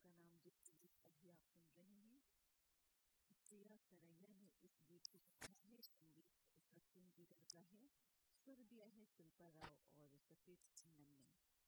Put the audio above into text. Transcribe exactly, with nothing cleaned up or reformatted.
का नाम जिस गीत अभी आप सुन रहे हैं, प्रिया सरैया ने इस गीत को लिखा है। संगीत सत्यम की करता है, सुर दिया है शिल्पा राव और सतीश मेनन ने।